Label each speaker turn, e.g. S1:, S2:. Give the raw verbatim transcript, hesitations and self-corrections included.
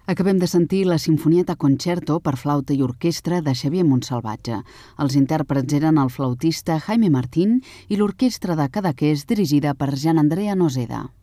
S1: Acabem de sentir la Sinfonieta Concerto per flauta i orquestra de Xavier Montsalvatge. Els intèrprets eren el flautista Jaime Martín i l'orquestra de Cadaqués dirigida per Gian Andrea Noseda.